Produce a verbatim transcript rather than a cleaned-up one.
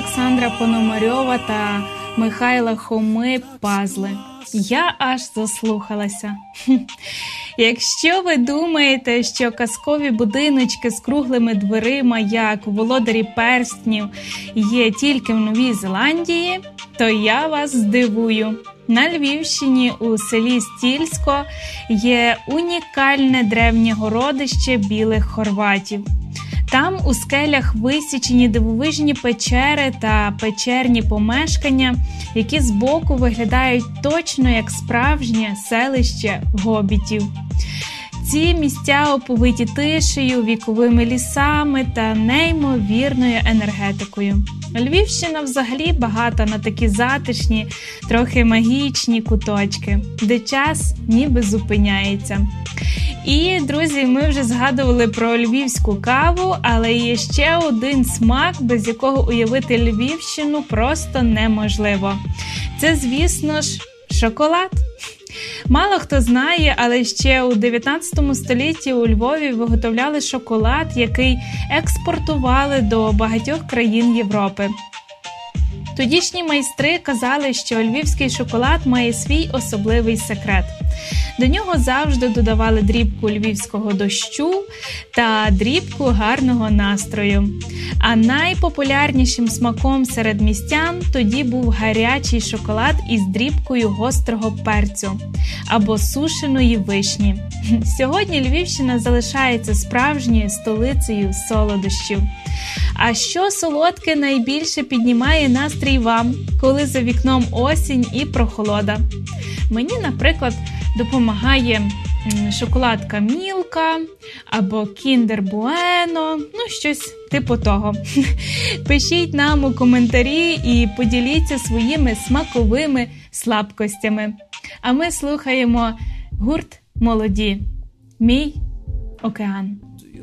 Олександра Пономарьова та Михайла Хоми «Пазли». Я аж заслухалася. Якщо ви думаєте, що казкові будиночки з круглими дверима, як у «Володарі перснів», є тільки в Новій Зеландії, то я вас здивую. На Львівщині у селі Стільсько є унікальне древнє городище білих хорватів. Там у скелях висічені дивовижні печери та печерні помешкання, які збоку виглядають точно як справжнє селище гобітів. Ці місця оповиті тишею, віковими лісами та неймовірною енергетикою. Львівщина взагалі багата на такі затишні, трохи магічні куточки, де час ніби зупиняється. І, друзі, ми вже згадували про львівську каву, але є ще один смак, без якого уявити Львівщину просто неможливо. Це, звісно ж, шоколад. Мало хто знає, але ще у дев'ятнадцятому столітті у Львові виготовляли шоколад, який експортували до багатьох країн Європи. Тодішні майстри казали, що львівський шоколад має свій особливий секрет. До нього завжди додавали дрібку львівського дощу та дрібку гарного настрою. А найпопулярнішим смаком серед містян тоді був гарячий шоколад із дрібкою гострого перцю або сушеної вишні. Сьогодні Львівщина залишається справжньою столицею солодощів. А що солодке найбільше піднімає настрій вам, коли за вікном осінь і прохолода? Мені, наприклад, допомагає шоколадка Мілка або Кіндер Буено, ну щось типу того. Пишіть нам у коментарі і поділіться своїми смаковими слабкостями. А ми слухаємо гурт «Молоді». Мій океан.